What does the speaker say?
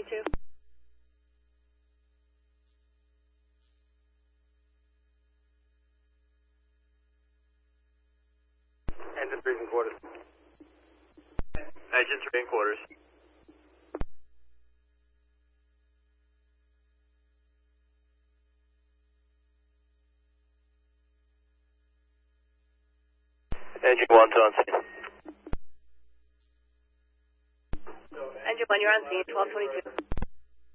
1222. Engine 3 and quarters. Engine 3 and quarters. Engine 1 to on scene. Engine 1, you're on scene, 1222.